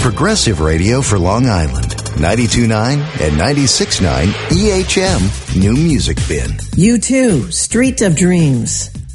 Progressive radio for Long Island. 92.9 and 96.9 EHM New Music Bin. U2, Street of Dreams.